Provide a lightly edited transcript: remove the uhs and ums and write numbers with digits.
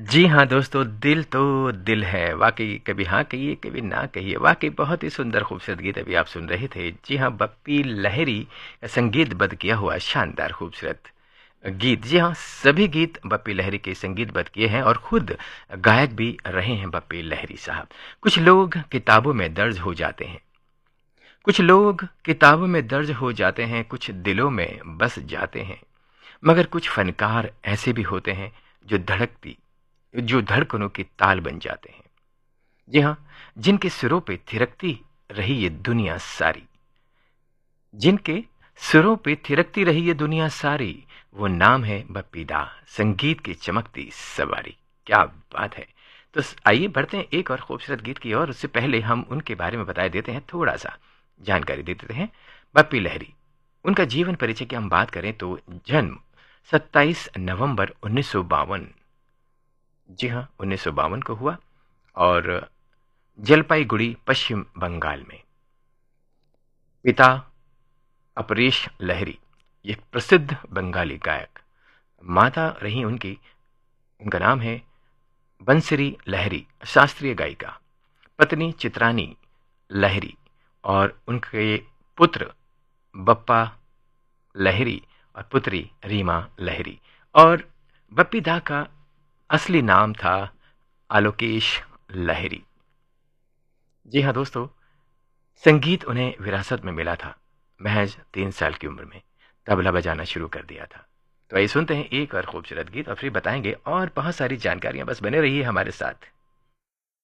जी हाँ दोस्तों, दिल तो दिल है। वाक़ई कभी हाँ कहिए, कभी ना कहिए। वाक़ई बहुत ही सुंदर खूबसूरत गीत अभी आप सुन रहे थे। जी हाँ, बप्पी लहिरी का संगीतबद्ध किया हुआ शानदार खूबसूरत गीत। जी हाँ, सभी गीत बप्पी लहिरी के संगीतबद्ध किए हैं और खुद गायक भी रहे हैं बप्पी लहिरी साहब। कुछ लोग किताबों में दर्ज हो जाते हैं, कुछ लोग किताबों में दर्ज हो जाते हैं, कुछ दिलों में बस जाते हैं। मगर कुछ फनकार ऐसे भी होते हैं जो जो धड़कनों की ताल बन जाते हैं। जी हाँ, जिनके सिरों पे थिरकती रही ये दुनिया सारी, जिनके सिरों पे थिरकती रही ये दुनिया सारी, वो नाम है बप्पी दा, संगीत की चमकती सवारी। क्या बात है। तो आइए बढ़ते हैं एक और खूबसूरत गीत की ओर। उससे पहले हम उनके बारे में बता देते हैं, थोड़ा सा जानकारी दे देते हैं। बप्पी लहिरी, उनका जीवन परिचय की हम बात करें तो जन्म 27 नवंबर 1952, जी हाँ 1952 को हुआ, और जलपाईगुड़ी पश्चिम बंगाल में। पिता अपरेश लहिरी, ये प्रसिद्ध बंगाली गायक। माता रही उनकी, उनका नाम है बंसरी लहिरी, शास्त्रीय गायिका। पत्नी चित्रानी लहिरी और उनके पुत्र बप्पा लहिरी और पुत्री रीमा लहिरी। और बप्पी दा का असली नाम था आलोकेश लहिरी। जी हाँ दोस्तों, संगीत उन्हें विरासत में मिला था। महज 3 साल की उम्र में तबला बजाना शुरू कर दिया था। तो आइए सुनते हैं एक और खूबसूरत गीत और फिर बताएंगे और बहुत सारी जानकारियां। बस बने रहिए हमारे साथ।